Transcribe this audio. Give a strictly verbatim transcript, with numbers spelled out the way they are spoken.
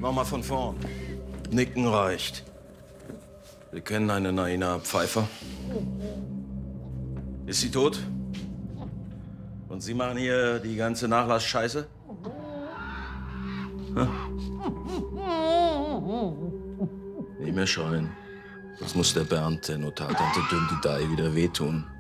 Nochmal von vorn. Nicken reicht. Wir kennen eine Naina Pfeiffer. Ist sie tot? Und Sie machen hier die ganze Nachlassscheiße? Hm? Nicht mehr schreien. Das muss der Bernd, der Notar, Tante Dündidei, wieder wehtun.